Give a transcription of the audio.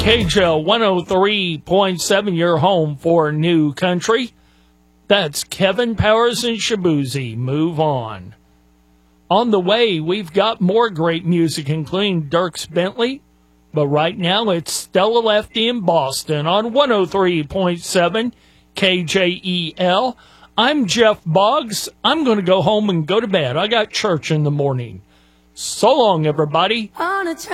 KJL 103.7, your home for new country. That's Kevin Powers and Shabuzi. Move on. On the way, we've got more great music, including Dierks Bentley. But right now, it's Stella Lefty in Boston on 103.7 KJEL. I'm Jeff Boggs. I'm going to go home and go to bed. I got church in the morning. So long, everybody.